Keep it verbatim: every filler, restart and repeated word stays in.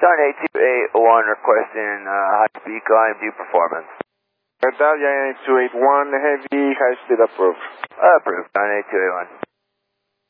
Darn eight two eight one requesting uh, high speed climb due performance. Delta eight two eight one, heavy high speed approved. Uh, approved, Darn eight two eight one.